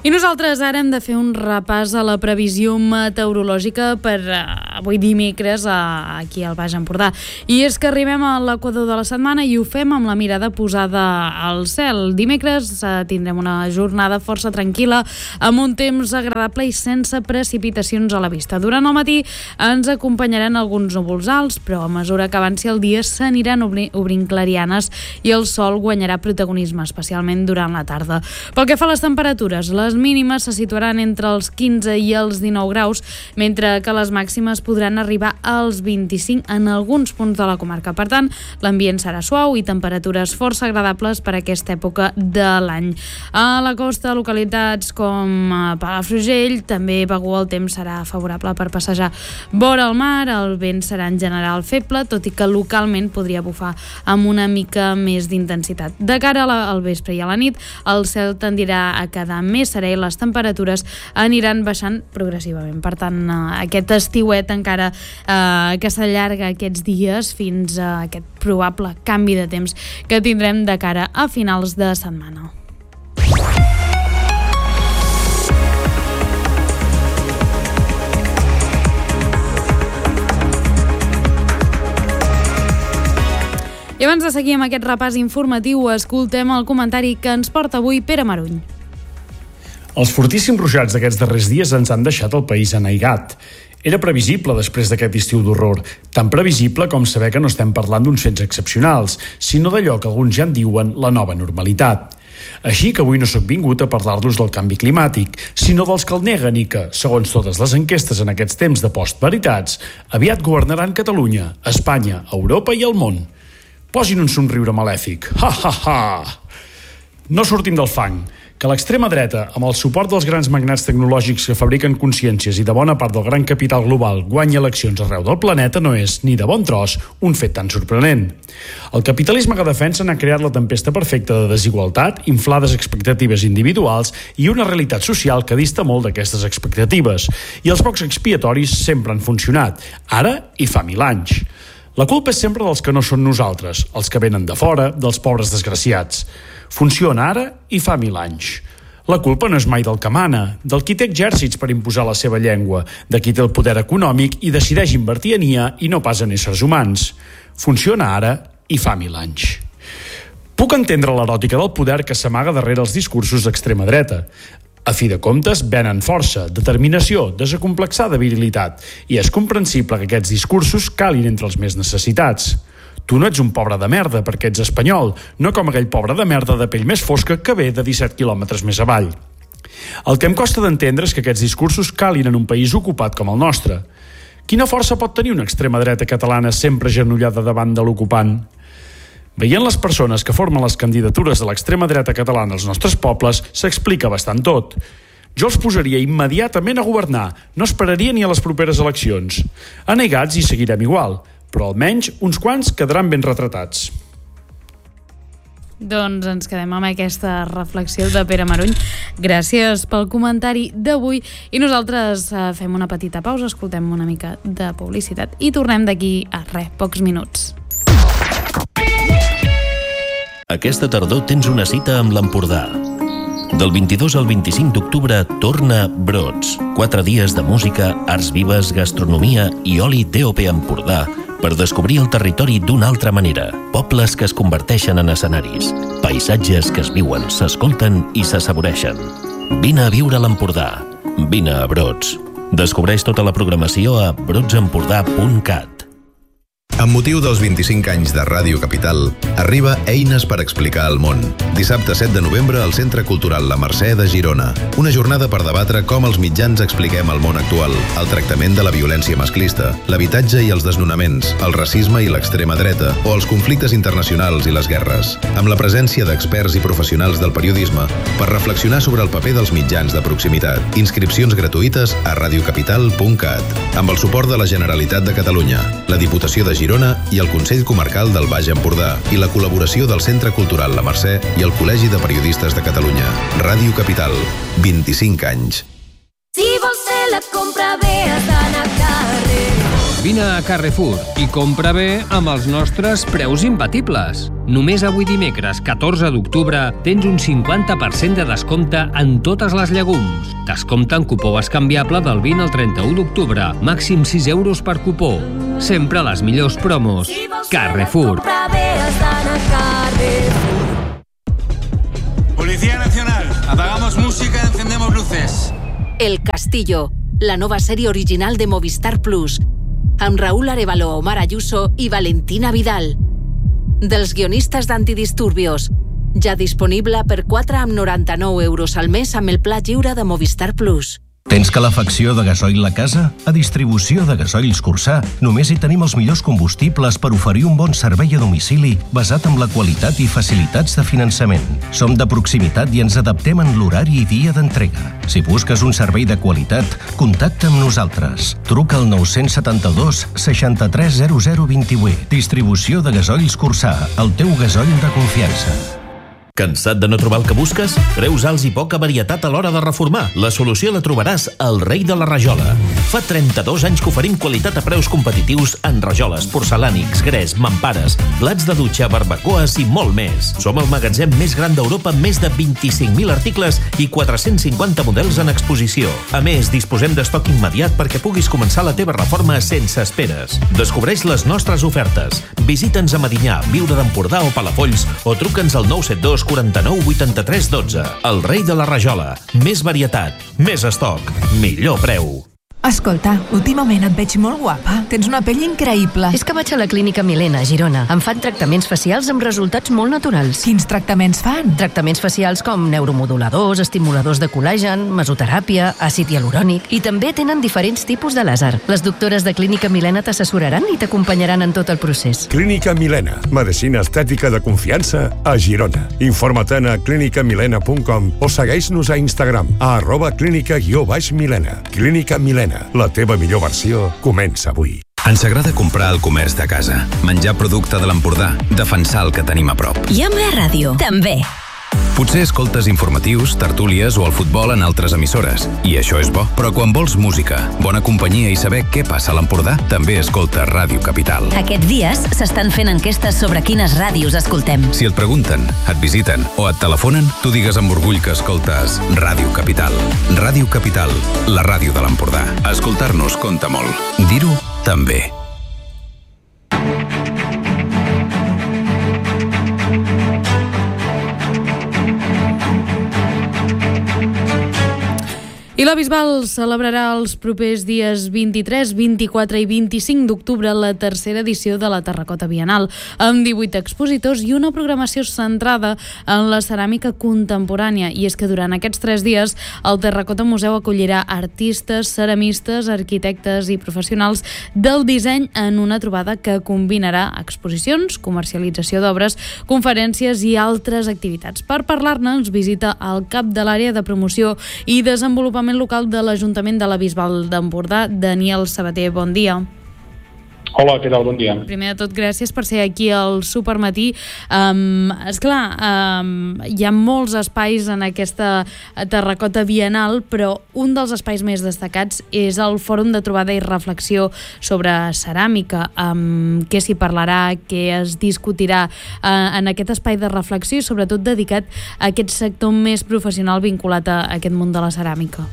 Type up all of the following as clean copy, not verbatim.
I nosaltres ara hem de fer un repàs a la previsió meteorològica per avui dimecres aquí al Baix Empordà. I és que arribem a l'equador de la setmana i ho fem amb la mirada posada al cel. Dimecres tindrem una jornada força tranquil·la, amb un temps agradable i sense precipitacions a la vista. Durant el matí ens acompanyaran alguns núvols alts, però a mesura que avanci el dia s'aniran obrint clarianes i el sol guanyarà protagonisme, especialment durant la tarda. Pel que fa a les temperatures, les mínimes se situaran entre els 15 i els 19 graus, mentre que les màximes podran arribar als 25 en alguns punts de la comarca. Per tant, l'ambient serà suau i temperatures força agradables per a aquesta època de l'any. A la costa, localitats com Palafrugell, també Begur, el temps serà favorable per passejar vora el mar, el vent serà en general feble, tot i que localment podria bufar amb una mica més d'intensitat. De cara al vespre i a la nit, el cel tendirà a quedar més serè i les temperatures aniran baixant progressivament. Per tant, aquest estiuet encara que s'allarga aquests dies fins a aquest probable canvi de temps que tindrem de cara a finals de setmana. I abans de seguir amb aquest repàs informatiu, escoltem el comentari que ens porta avui Pere Maruny. Els fortíssims ruixats d'aquests darrers dies ens han deixat el país anaigat. Era previsible després d'aquest estiu d'horror, tan previsible com saber que no estem parlant d'uns fets excepcionals, sinó d'allò que alguns ja en diuen la nova normalitat. Així que avui no sóc vingut a parlar-los del canvi climàtic, sinó dels que el neguen i que, segons totes les enquestes en aquests temps de postveritats, aviat governaran Catalunya, Espanya, Europa i el món. Posin un somriure malèfic. Ha, ha, ha! No sortim del fang. Que l'extrema dreta, amb el suport dels grans magnats tecnològics que fabriquen consciències i de bona part del gran capital global, guanyi eleccions arreu del planeta no és, ni de bon tros, un fet tan sorprenent. El capitalisme que defensen ha creat la tempesta perfecta de desigualtat, inflades expectatives individuals i una realitat social que dista molt d'aquestes expectatives. I els bocs expiatoris sempre han funcionat, ara i fa 1000 anys. La culpa és sempre dels que no són nosaltres, els que venen de fora, dels pobres desgraciats. Funciona ara i fa 1000 anys. La culpa no és mai del que mana, del qui té exèrcits per imposar la seva llengua, de qui té el poder econòmic i decideix invertir en IA i no pas en éssers humans. Funciona ara i fa 1000 anys. Puc entendre l'eròtica del poder que s'amaga darrere els discursos d'extrema dreta. A fi de comptes, venen força, determinació, desacomplexada virilitat, i és comprensible que aquests discursos calin entre els més necessitats. Tu no ets un pobre de merda perquè ets espanyol, no com aquell pobre de merda de pell més fosca que ve de 17 quilòmetres més avall. El que em costa d'entendre és que aquests discursos calin en un país ocupat com el nostre. Quina força pot tenir una extrema dreta catalana sempre agenollada davant de l'ocupant? Veient les persones que formen les candidatures de l'extrema dreta catalana als nostres pobles, s'explica bastant tot. Jo els posaria immediatament a governar, no esperaria ni a les properes eleccions. Anegats hi seguirem igual, però almenys uns quants quedaran ben retratats. Doncs ens quedem amb aquesta reflexió de Pere Maruny. Gràcies pel comentari d'avui i nosaltres fem una petita pausa, escoltem una mica de publicitat i tornem d'aquí a pocs minuts. Aquesta tardor tens una cita amb l'Empordà. Del 22 al 25 d'octubre torna Brots. 4 dies de música, arts vives, gastronomia i oli DOP Empordà per descobrir el territori d'una altra manera. Pobles que es converteixen en escenaris. Paisatges que es viuen, s'escolten i s'assaboreixen. Vine a viure a l'Empordà. Vine a Brots. Descobreix tota la programació a brotsempordà.cat. Amb motiu dels 25 anys de Ràdio Capital, arriba Eines per explicar el món. Dissabte 7 de novembre al Centre Cultural La Mercè de Girona. Una jornada per debatre com els mitjans expliquem el món actual, el tractament de la violència masclista, l'habitatge i els desnonaments, el racisme i l'extrema dreta, o els conflictes internacionals i les guerres. Amb la presència d'experts i professionals del periodisme per reflexionar sobre el paper dels mitjans de proximitat. Inscripcions gratuïtes a radiocapital.cat. Amb el suport de la Generalitat de Catalunya, la Diputació de Girona i el Consell Comarcal del Baix Empordà i la col·laboració del Centre Cultural La Mercè i el Col·legi de Periodistes de Catalunya. Ràdio Capital, 25 anys. Si vols fer la compra bé has d'anar a Carrefour. Vine a Carrefour i compra bé amb els nostres preus imbatibles. Només avui dimecres, 14 d'octubre, tens un 50% de descompte en totes les llegums. Descompte en cupó bescanviable del 20 al 31 d'octubre. Màxim 6 euros per cupó. Sempre les millors promos. Carrefour. Policía Nacional, apagamos música, encendemos luces. El Castillo, la nova sèrie original de Movistar Plus, amb Raúl Arévalo, Omar Ayuso i Valentina Vidal. Dels guionistes d'Antidisturbios, ja disponible per 4,99 € al mes amb el pla lliure de Movistar Plus. Tens calefacció de gasoil a casa? A Distribució de Gasoils Cursà només hi tenim els millors combustibles per oferir un bon servei a domicili basat en la qualitat i facilitats de finançament. Som de proximitat i ens adaptem en l'horari i dia d'entrega. Si busques un servei de qualitat, contacta amb nosaltres. Truca al 972 63 0028. Distribució de Gasoils Cursà, el teu gasoil de confiança. Cansat de no trobar el que busques? Preus alts i poca varietat a l'hora de reformar. La solució la trobaràs al Rei de la Rajola. Fa 32 anys que oferim qualitat a preus competitius en rajoles, porcelànics, gres, mampares, plats de dutxa, barbacoes i molt més. Som el magatzem més gran d'Europa amb més de 25.000 articles i 450 models en exposició. A més, disposem d'estoc immediat perquè puguis començar la teva reforma sense esperes. Descobreix les nostres ofertes. Visita'ns a Medinyà, Biure d'Empordà o Palafolls o truca'ns al 972 49 83 12. El Rei de la Rajola. Més varietat, més estoc, millor preu. Escolta, últimament et veig molt guapa. Tens una pell increïble. És que vaig a la Clínica Milena, a Girona. Em fan tractaments facials amb resultats molt naturals. Quins tractaments fan? Tractaments facials com neuromoduladors, estimuladors de col·làgen, mesoteràpia, àcid hialurònic, i també tenen diferents tipus de làser. Les doctores de Clínica Milena t'assessoraran i t'acompanyaran en tot el procés. Clínica Milena, medicina estètica de confiança a Girona. Informa't a clinicamilena.com o segueix-nos a Instagram a @clínica_milena. Clínica Milena. La teva millor versió comença avui. Ens agrada comprar al comerç de casa, menjar producte de l'Empordà, defensar el que tenim a prop. I amb la ràdio, també. Potser escoltes informatius, tertúlies o el futbol en altres emissores, i això és bo. Però quan vols música, bona companyia i saber què passa a l'Empordà, també escolta Ràdio Capital. Aquests dies s'estan fent enquestes sobre quines ràdios escoltem. Si et pregunten, et visiten o et telefonen, tu digues amb orgull que escoltes Ràdio Capital. Ràdio Capital, la ràdio de l'Empordà. Escoltar-nos compta molt. Dir-ho, també. I la Bisbal celebrarà els propers dies 23, 24 i 25 d'octubre la tercera edició de la Terracota Bienal, amb 18 expositors i una programació centrada en la ceràmica contemporània. I és que durant aquests 3 dies el Terracota Museu acollirà artistes, ceramistes, arquitectes i professionals del disseny en una trobada que combinarà exposicions, comercialització d'obres, conferències i altres activitats. Per parlar-ne ens visita el cap de l'àrea de promoció i desenvolupament local de l'Ajuntament de la Bisbal d'Empordà, Daniel Sabater. Bon dia. Hola, què tal? Bon dia. Primer de tot, gràcies per ser aquí al Supermatí. Esclar, hi ha molts espais en aquesta Terracota Bienal, però un dels espais més destacats és el Fòrum de Trobada i Reflexió sobre Ceràmica. Què s'hi parlarà, què es discutirà en aquest espai de reflexió i sobretot dedicat a aquest sector més professional vinculat a aquest món de la ceràmica?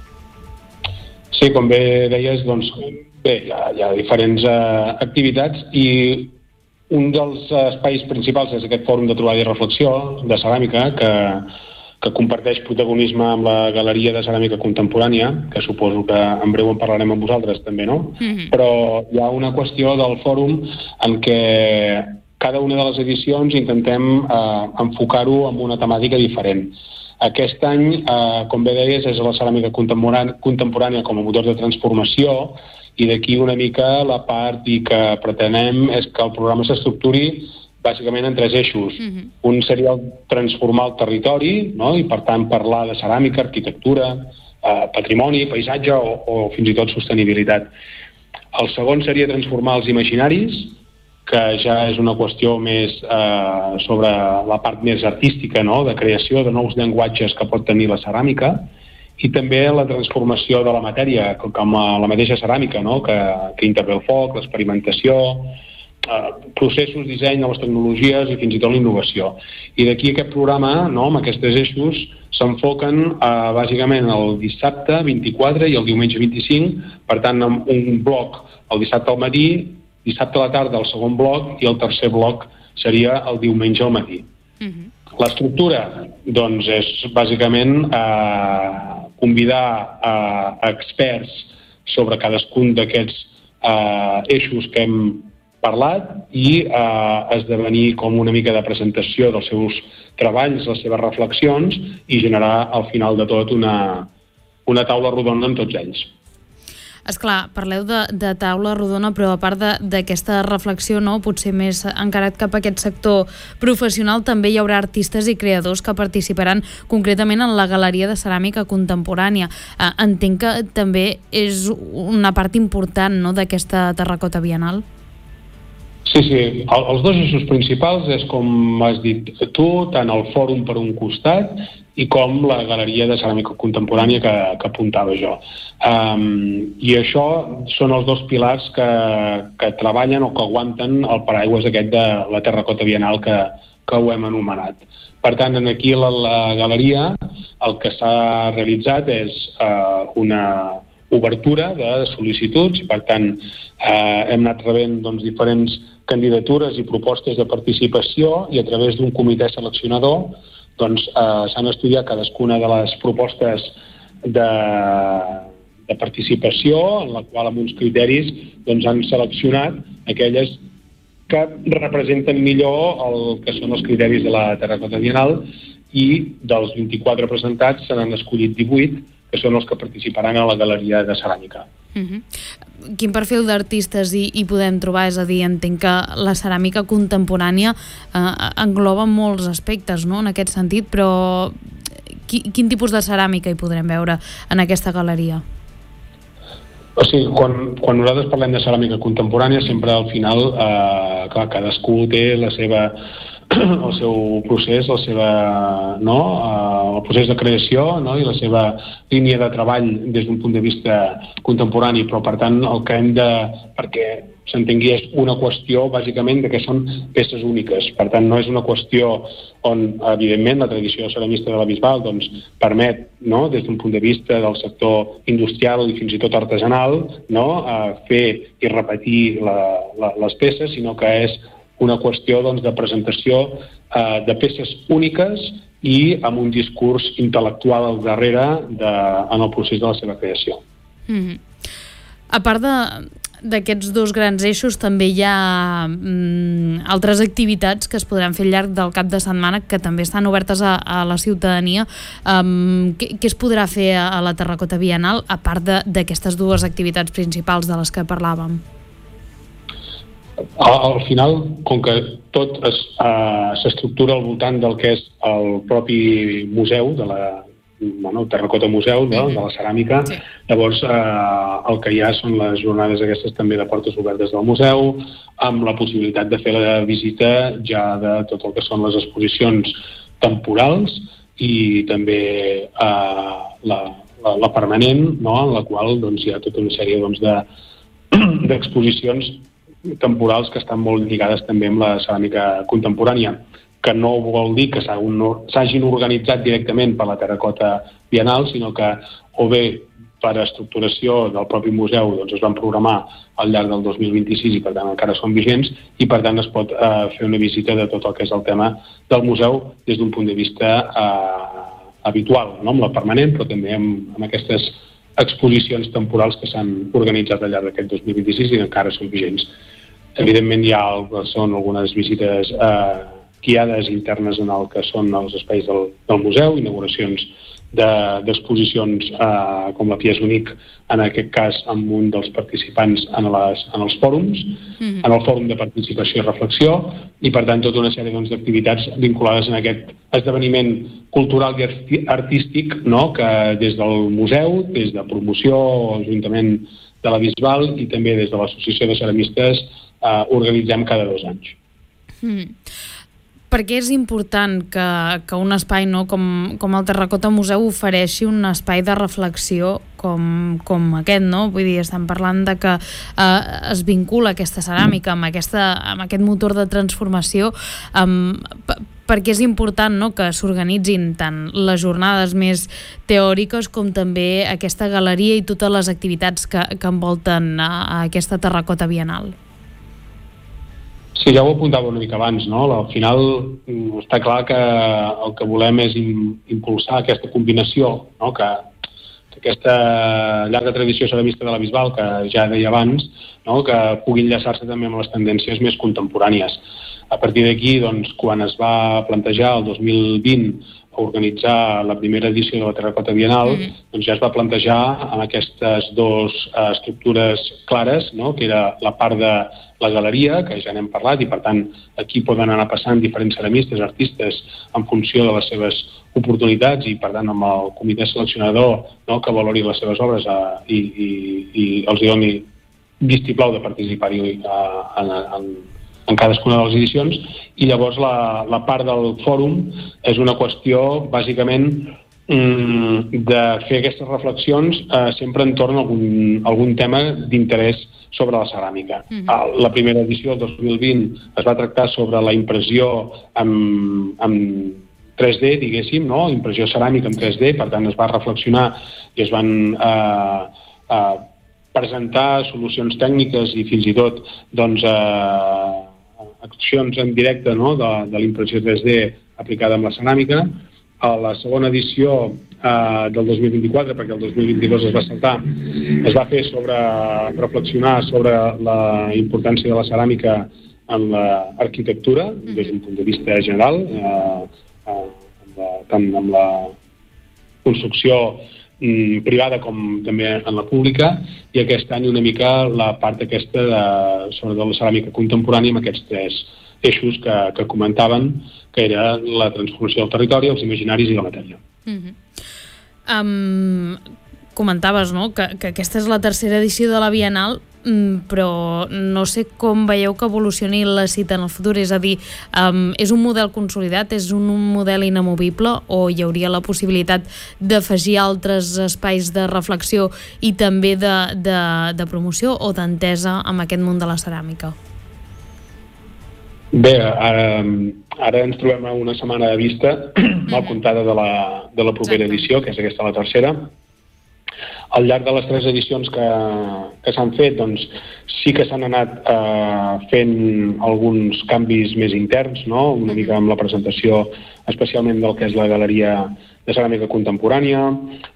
Sí, com bé deies, doncs, bé, hi ha diferents activitats i un dels espais principals és aquest fòrum de trobada i reflexió de ceràmica que comparteix protagonisme amb la Galeria de Ceràmica Contemporània, que suposo que en breu en parlarem amb vosaltres també, no? Però hi ha una qüestió del fòrum en què cada una de les edicions intentem enfocar-ho amb una temàtica diferent. Aquest any, com bé deies, és la ceràmica contemporània com a motor de transformació i d'aquí una mica la part que pretenem és que el programa s'estructuri bàsicament en 3 eixos. Un seria transformar el territori, no? I per tant parlar de ceràmica, arquitectura, patrimoni, paisatge o fins i tot sostenibilitat. El segon seria transformar els imaginaris, que ja és una qüestió més sobre la part més artística, no? De creació de nous llenguatges que pot tenir la ceràmica, i també la transformació de la matèria, com a la mateixa ceràmica, no? Que intervé el foc, l'experimentació, processos, disseny, noves tecnologies i fins i tot la innovació. I d'aquí aquest programa, no, amb aquests eixos, s'enfoquen bàsicament el dissabte 24 i el diumenge 25, per tant, amb un bloc el dissabte al matí, dissabte a la tarda el segon bloc i el tercer bloc seria el diumenge al matí. L'estructura, doncs, és bàsicament convidar experts sobre cadascun d'aquests eixos que hem parlat i esdevenir com una mica de presentació dels seus treballs, les seves reflexions i generar al final de tot una taula rodona amb tots ells. Esclar, parleu de taula rodona, però a part d'aquesta reflexió, no, potser més encarat cap a aquest sector professional, també hi haurà artistes i creadors que participaran concretament en la Galeria de Ceràmica Contemporània. Entenc que també és una part important, no, d'aquesta Terracota Bienal? Sí. Els dos eixos principals és, com has dit tu, tant el fòrum per un costat i com la Galeria de Ceràmica Contemporània que apuntava jo. I això són els dos pilars que treballen o que aguanten el paraigües aquest de la Terracota Bienal que ho hem anomenat. Per tant, aquí a la Galeria el que s'ha realitzat és una obertura de sol·licituds i, per tant, hem anat rebent diferents candidatures i propostes de participació i a través d'un comitè seleccionador s'han estudiat cadascuna de les propostes de participació, en la qual amb uns criteris han seleccionat aquelles que representen millor el que són els criteris de la Terracota Bienal i dels 24 presentats se n'han escollit 18 que són els que participaran a la Galeria de Ceràmica. Quin perfil d'artistes hi podem trobar? És a dir, entenc que la ceràmica contemporània engloba molts aspectes, no?, en aquest sentit, però quin tipus de ceràmica hi podrem veure en aquesta galeria? O sigui, quan nosaltres parlem de ceràmica contemporània, sempre al final cadascú té el seu procés, el procés de creació i la seva línia de treball des d'un punt de vista contemporani, però per tant el que hem de, perquè s'entengui, és una qüestió bàsicament de que són peces úniques. Per tant, no és una qüestió on, evidentment, la tradició ceramista de la Bisbal permet, des d'un punt de vista del sector industrial i fins i tot artesanal, fer i repetir les peces, sinó que és una qüestió de presentació de peces úniques i amb un discurs intel·lectual al darrere en el procés de la seva creació. A part d'aquests dos grans eixos, també hi ha altres activitats que es podran fer al llarg del cap de setmana que també estan obertes a la ciutadania. Què es podrà fer a la Terracota Bienal, a part d'aquestes dues activitats principals de les que parlàvem? Al final, com que tot s'estructura al voltant del que és el propi museu, de la Terracota Museu, de la ceràmica, llavors el que hi ha són les jornades aquestes també de portes obertes del museu, amb la possibilitat de fer la visita ja de tot el que són les exposicions temporals i també la permanent, en la qual hi ha tota una sèrie d'exposicions temporals que estan molt lligades també amb la ceràmica contemporània, que no vol dir que s'hagin organitzat directament per la Terracota Bienal, sinó que o bé per estructuració del propi museu es van programar al llarg del 2026 i per tant encara són vigents i per tant es pot fer una visita de tot el que és el tema del museu des d'un punt de vista habitual, amb la permanent, però també amb aquestes exposicions temporals que s'han organitzat al llarg d'aquest 2026 i encara són vigents. Evidentment són algunes visites guiades internes en el que són els espais del museu, inauguracions d'exposicions com la Pies Únic, en aquest cas amb un dels participants en els fòrums, en el fòrum de participació i reflexió, i per tant tota una sèrie d'activitats vinculades en aquest esdeveniment cultural i artístic que des del museu, des de promoció, Ajuntament de la Bisbal i també des de l'Associació de Ceramistes organitzem cada 2 anys. Per què és important que un espai com el Terracota Museu ofereixi un espai de reflexió com aquest, no? Vull dir, estem parlant de que es vincula aquesta ceràmica amb aquest motor de transformació, perquè és important, no?, que s'organitzin tant les jornades més teòriques com també aquesta galeria i totes les activitats que envolten a aquesta Terracota Biennal. Sí, ja ho apuntava una mica abans, no? Al final està clar que el que volem és impulsar aquesta combinació, no? Que aquesta llarga tradició ceramista de la Bisbal, que ja deia abans, no? Que pugui enllaçar-se també amb les tendències més contemporànies. A partir d'aquí, doncs, quan es va plantejar el 2020 organitzar la primera edició de la Terracota Biennal, doncs ja es va plantejar amb aquestes dues estructures clares, no? Que era la part de la galeria, que ja n'hem parlat, i per tant aquí poden anar passant diferents ceramistes, artistes, en funció de les seves oportunitats i per tant amb el comitè seleccionador, no? Que valori les seves obres i els doni vistiplau de participar-hi en cadascuna de les edicions. I llavors la part del fòrum és una qüestió bàsicament de fer aquestes reflexions sempre entorn a algun tema d'interès sobre la ceràmica. La primera edició, el 2020, es va tractar sobre la impressió amb 3D, diguéssim, no? Impressió ceràmica en 3D, per tant es va reflexionar i es van presentar solucions tècniques i fins i tot doncs, accions en directe, no? De la impressió 3D aplicada amb la ceràmica. A la segona edició del 2024, perquè el 2022 es va saltar, es va fer reflexionar sobre la importància de la ceràmica en l'arquitectura des d'un punt de vista general, tant amb la construcció privada com també en la pública, i aquest any una mica la part aquesta sobre la ceràmica contemporània amb aquests tres eixos que comentaven, que era la transformació del territori, els imaginaris i la matèria. Comentaves, no?, que aquesta és la tercera edició de la Biennal, però no sé com veieu que evolucioni la cita en el futur, és a dir, és un model consolidat, és un model inamovible, o hi hauria la possibilitat d'afegir altres espais de reflexió i també de promoció o d'entesa amb aquest món de la ceràmica? Bé, ara ens trobem a una setmana de vista mal comptada de la propera edició, que és aquesta la tercera. Al llarg de les tres edicions que s'han fet, doncs sí que s'han anat fent alguns canvis més interns, no? Una mica amb la presentació especialment del que és la galeria de ceràmica contemporània.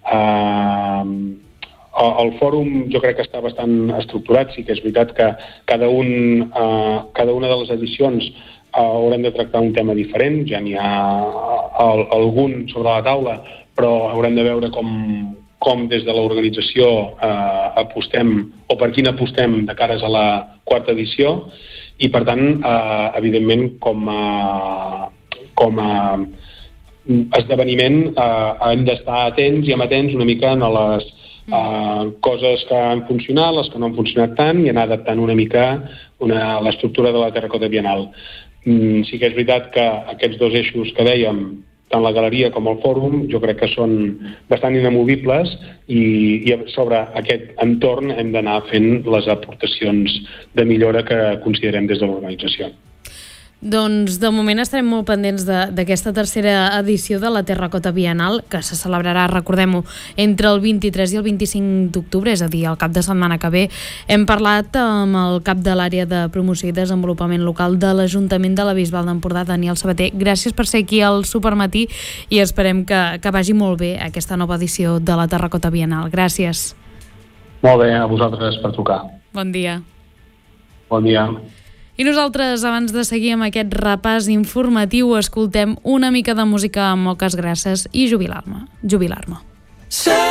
El fòrum jo crec que està bastant estructurat, sí que és veritat que cada una de les edicions haurem de tractar un tema diferent, ja n'hi ha algun sobre la taula, però haurem de veure com des de l'organització apostem, o per quina apostem de cares a la quarta edició, i per tant, evidentment, com a esdeveniment hem d'estar atents i amatents una mica a les coses que han funcionat, les que no han funcionat tant, i anar adaptant una mica l'estructura de la Terracota Biennal. Sí que és veritat que aquests dos eixos que dèiem, tant la galeria com el fòrum, jo crec que són bastant inamovibles i sobre aquest entorn hem d'anar fent les aportacions de millora que considerem des de l'organització. Doncs de moment estarem molt pendents d'aquesta tercera edició de la Terracota Biennal, que se celebrarà, recordem-ho, entre el 23 i el 25 d'octubre, és a dir, el cap de setmana que ve. Hem parlat amb el cap de l'àrea de promoció i desenvolupament local de l'Ajuntament de la Bisbal d'Empordà, Daniel Sabater. Gràcies per ser aquí al Supermatí i esperem que vagi molt bé aquesta nova edició de la Terracota Biennal. Gràcies. Molt bé, a vosaltres per trucar. Bon dia. Bon dia. I nosaltres, abans de seguir amb aquest repàs informatiu, escoltem una mica de música amb Moques Grasses i jubilar-me.